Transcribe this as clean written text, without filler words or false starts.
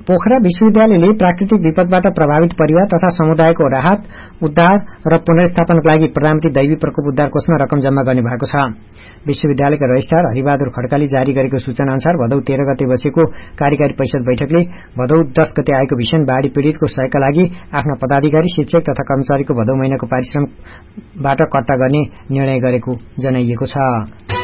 पोखरा विश्वविद्यालयले प्राकृतिक विपदबाट प्रभावित परिवार तथा समुदायको राहत उद्धार र पुनर्स्थापनको लागि प्रधानमन्त्री दैवी प्रकोप उद्धार कोषमा रकम जम्मा गर्ने भएको छ। विश्वविद्यालयका रजिस्ट्रार हरिबहादुर खड्काले जारी गरेको सूचना अनुसार भदौ 13 गते बसेको कार्यकारी परिषद बैठकले भदौ 10 गते आएको भीषण बाढ़ी पीड़ितको सहयोगका लागि आफ्ना पदाधिकारी शिक्षक तथा कर्मचारीको भदौ महिनाको पारिश्रमिकबाट कट्टा गर्ने निर्णय गरेको जनाइएको छ।